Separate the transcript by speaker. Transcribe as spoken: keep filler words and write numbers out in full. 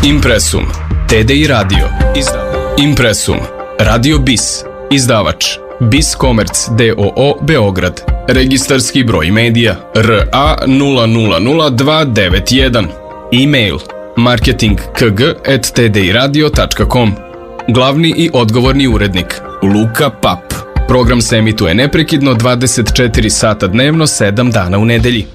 Speaker 1: Impresum, T D I Radio, Impresum, Radio Bis, izdavač, Bis Komerc d o o Beograd, registarski broj medija R A nula nula nula dva devet jedan, e-mail marketing k g at t d i radio tačka com, glavni i odgovorni urednik Luka Pap. Program se emituje neprekidno dvadeset četiri sata dnevno, sedam dana u nedelji.